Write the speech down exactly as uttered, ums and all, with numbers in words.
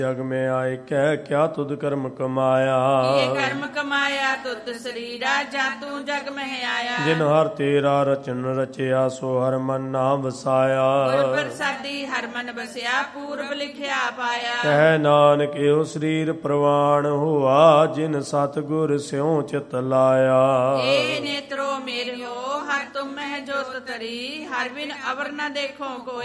जग में आए कह क्या तुद कर्म कमाया। ये कर्म कमाया तुद शरीरा जा तू जग में आया। जिन हर तेरा रचन रचया सो हर मन नाम वसाया। गुर प्रसादी हर मन बसया पूर्व लिखया पाया। कह नानक एहो शरीर प्रवाण हुआ जिन सतगुर स्यों चित लाया। ए नेत्रो मेरे हो हर तुम में जोत तरी हर बिन अवर न देखो कोई।